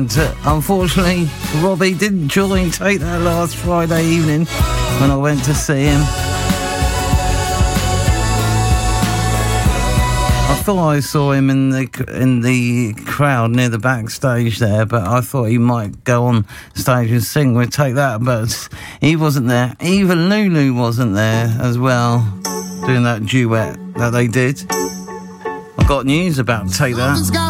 And unfortunately, Robbie didn't join Take That last Friday evening when I went to see him. I thought I saw him in the crowd near the backstage there, but I thought he might go on stage and sing with Take That, but he wasn't there. Even Lulu wasn't there as well, doing that duet that they did. I got news about Take That.